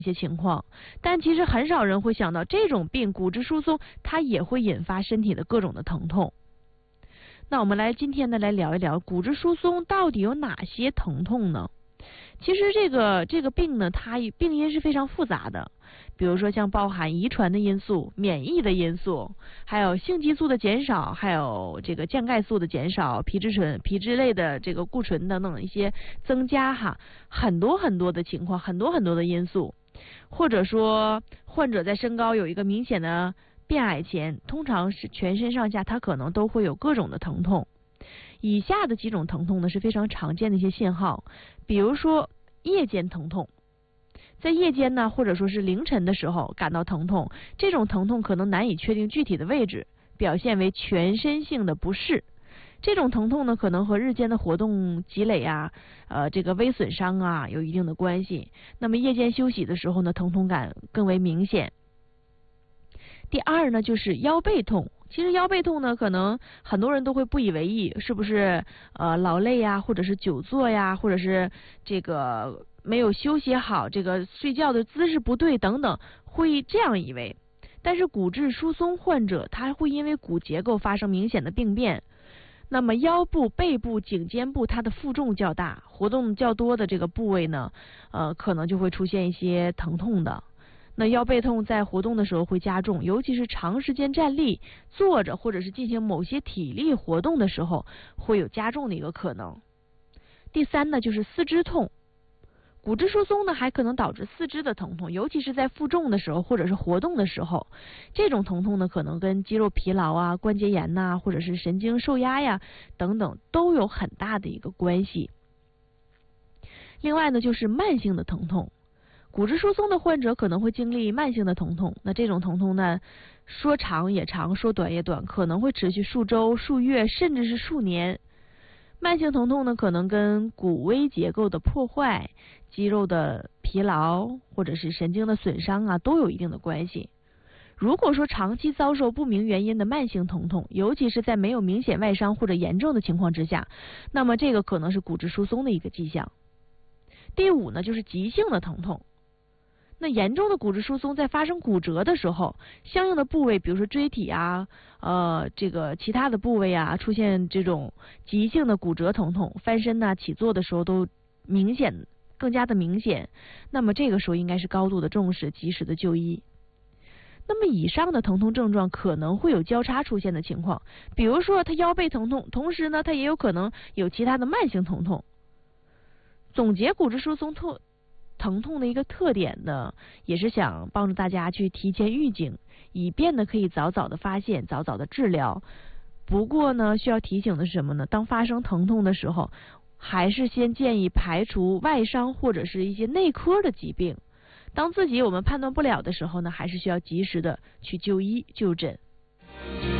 一些情况，但其实很少人会想到这种病骨质疏松它也会引发身体的各种的疼痛。那我们今天呢来聊一聊骨质疏松到底有哪些疼痛呢？其实这个病呢，它病因是非常复杂的，比如说像包含遗传的因素、免疫的因素，还有性激素的减少，还有这个降钙素的减少、皮质类的这个固醇等等一些增加很多很多的情况，很多很多的因素。或者说患者在身高有一个明显的变矮前，通常是全身上下他可能都会有各种的疼痛。以下的几种疼痛呢是非常常见的一些信号，比如说夜间疼痛，在夜间呢或者说是凌晨的时候感到疼痛，这种疼痛可能难以确定具体的位置，表现为全身性的不适。这种疼痛呢可能和日间的活动积累这个微损伤有一定的关系。那么夜间休息的时候呢，疼痛感更为明显。第二呢就是腰背痛。其实腰背痛呢，可能很多人都会不以为意，是不是劳累或者是久坐或者是这个没有休息好，这个睡觉的姿势不对等等，会这样以为。但是骨质疏松患者他会因为骨结构发生明显的病变，那么腰部、背部、颈肩部它的负重较大，活动较多的这个部位呢，可能就会出现一些疼痛的。那腰背痛在活动的时候会加重，尤其是长时间站立、坐着或者是进行某些体力活动的时候，会有加重的一个可能。第三呢，就是四肢痛。骨质疏松呢，还可能导致四肢的疼痛，尤其是在负重的时候或者是活动的时候，这种疼痛呢，可能跟肌肉疲劳关节炎或者是神经受压等等都有很大的一个关系。另外呢，就是慢性的疼痛。骨质疏松的患者可能会经历慢性的疼痛，那这种疼痛呢，说长也长，说短也短，可能会持续数周、数月，甚至是数年。慢性疼痛呢，可能跟骨微结构的破坏、肌肉的疲劳或者是神经的损伤都有一定的关系。如果说长期遭受不明原因的慢性疼痛，尤其是在没有明显外伤或者炎症的情况之下，那么这个可能是骨质疏松的一个迹象。第五呢，就是急性的疼痛。那严重的骨质疏松在发生骨折的时候，相应的部位，比如说椎体这个其他的部位出现这种急性的骨折疼痛，翻身起坐的时候都更加的明显。那么这个时候应该是高度的重视，及时的就医。那么以上的疼痛症状可能会有交叉出现的情况，比如说他腰背疼痛，同时呢他也有可能有其他的慢性疼痛。总结骨质疏松疼痛的一个特点呢，也是想帮助大家去提前预警，以便呢可以早早的发现、早早的治疗。不过呢，需要提醒的是什么呢？当发生疼痛的时候，还是先建议排除外伤或者是一些内科的疾病。当我们判断不了的时候呢，还是需要及时的去就医就诊。